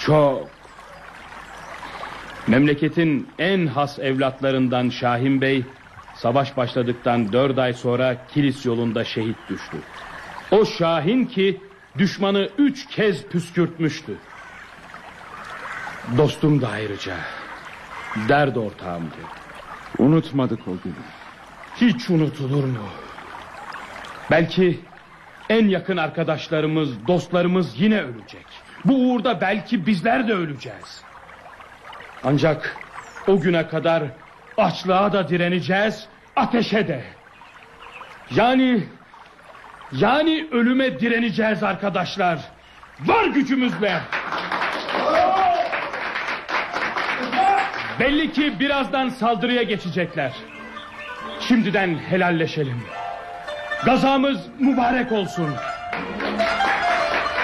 Çok. Memleketin en has evlatlarından Şahin Bey, savaş başladıktan 4 ay sonra Kilis yolunda şehit düştü. O Şahin ki düşmanı 3 kez püskürtmüştü. Dostum da ayrıca dert ortağımdı. Unutmadık o günü. Hiç unutulur mu? Belki en yakın arkadaşlarımız, dostlarımız yine ölecek. Bu uğurda belki bizler de öleceğiz. Ancak o güne kadar açlığa da direneceğiz, ateşe de. Yani ölüme direneceğiz arkadaşlar. Var gücümüzle. Belli ki birazdan saldırıya geçecekler. Şimdiden helalleşelim. Gazamız mübarek olsun.